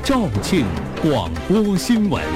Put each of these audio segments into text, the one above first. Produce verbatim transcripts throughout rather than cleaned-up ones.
肇庆广播新闻。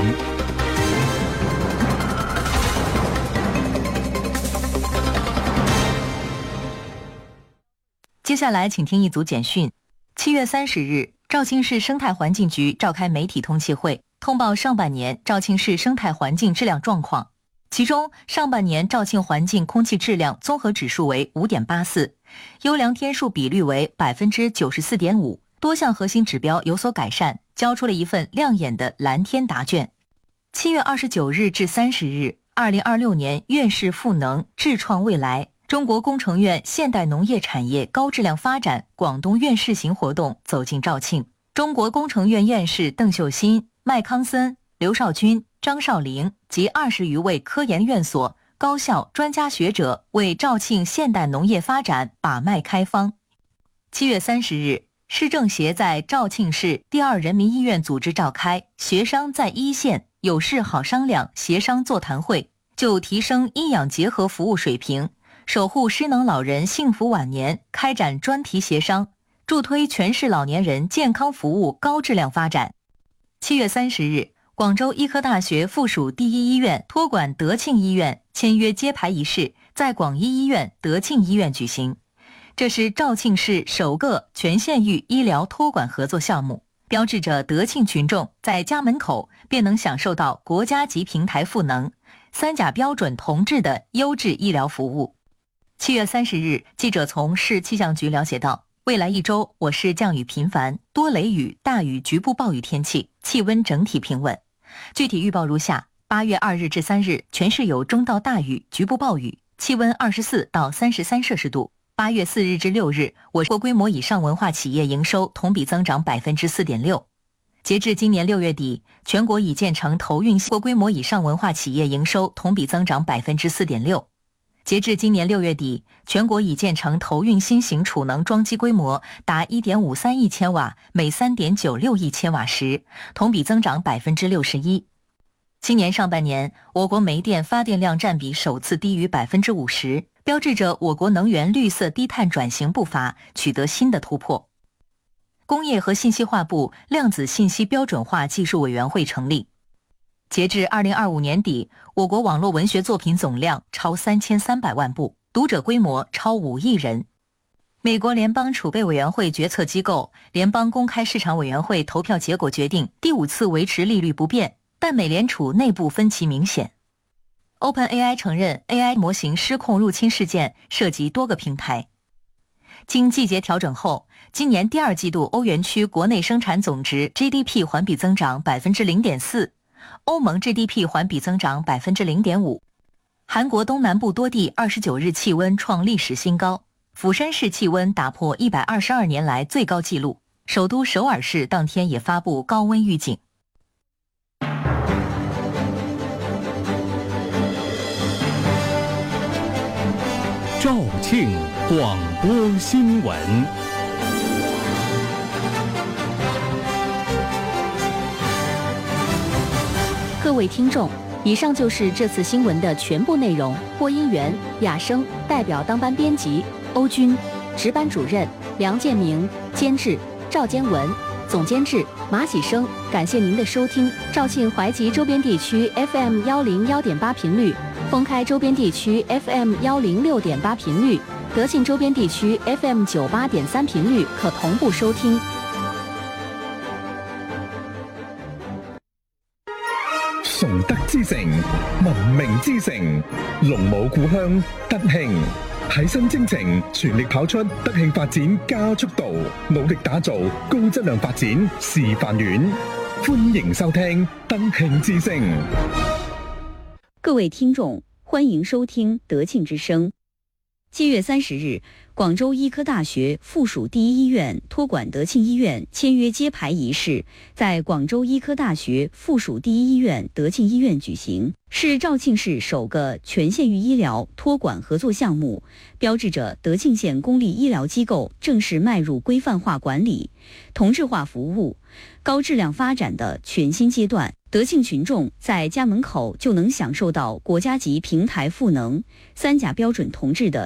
接下来请听一组简讯。七月三十日，肇庆市生态环境局召开媒体通气会，通报上半年肇庆市生态环境质量状况。其中，上半年肇庆环境空气质量综合指数为 五点八四， 优良天数比率为 百分之九十四点五， 多项核心指标有所改善，交出了一份亮眼的蓝天答卷。七月二十九日至三十日，二零二六年院士赋能智创未来中国工程院现代农业产业高质量发展广东院士行活动走进肇庆。中国工程院院士邓秀新、麦康森、刘少军、张少玲及二十余位科研院所、高校专家学者为肇庆现代农业发展把脉开方。七月三十日，市政协在肇庆市第二人民医院组织召开学商在一线有事好商量协商座谈会，就提升医养结合服务水平，守护失能老人幸福晚年开展专题协商，助推全市老年人健康服务高质量发展。七月三十日，广州医科大学附属第一医院托管德庆医院签约揭牌仪式在广医医院德庆医院举行。这是肇庆市首个全县域医疗托管合作项目，标志着德庆群众在家门口便能享受到国家级平台赋能、三甲标准同治的优质医疗服务。七月三十日，记者从市气象局了解到，未来一周我市降雨频繁，多雷雨、大雨、局部暴雨天气，气温整体平稳。具体预报如下：八月二日至三日，全市有中到大雨、局部暴雨，气温二十四到三十三摄氏度。八月四日至六日，我国规模以上文化企业营收同比增长 百分之四点六。截至今年六月底，全国已建成投运国规模以上文化企业营收同比增长 百分之四点六。截至今年六月底，全国已建成投运新型储能装机规模达 一点五三亿千瓦，每 三点九六亿千瓦时，同比增长 百分之六十一。今年上半年，我国煤电发电量占比首次低于 百分之五十， 标志着我国能源绿色低碳转型步伐取得新的突破。工业和信息化部量子信息标准化技术委员会成立。截至二零二五年底，我国网络文学作品总量超三千三百万部，读者规模超五亿人。美国联邦储备委员会决策机构联邦公开市场委员会投票结果决定第五次维持利率不变，但美联储内部分歧明显。OpenAI 承认 A I 模型失控入侵事件涉及多个平台。经季节调整后，今年第二季度欧元区国内生产总值 G D P 环比增长 百分之零点四， 欧盟 G D P 环比增长 百分之零点五。 韩国东南部多地二十九日气温创历史新高，釜山市气温打破一百二十二年来最高纪录，首都首尔市当天也发布高温预警。 肇庆广播新闻。 各位听众，以上就是这次新闻的全部内容。播音员雅生，代表当班编辑欧军，值班主任梁建明，监制赵坚文，总监制马喜生。感谢您的收听。肇庆淮吉周边地区 F M 一零一点八 频率，封开周边地区 F M 一零六点八 频率，德庆周边地区 F M 九十八点三 频率可同步收听。 崇德之城，文明之城，龍舞故鄉德慶，喺新征程全力跑出德慶發展加速度，努力打造高質量發展示範縣。歡迎收聽德慶之聲。 各位听众，欢迎收听德庆之声。七月三十日，广州医科大学附属第一医院托管德庆医院签约揭牌仪式在广州医科大学附属第一医院德庆医院举行，是肇庆市首个全县域医疗托管合作项目，标志着德庆县公立医疗机构正式迈入规范化管理、同质化服务、高质量发展的全新阶段。德庆群众在家门口就能享受到国家级平台赋能、三甲标准同治的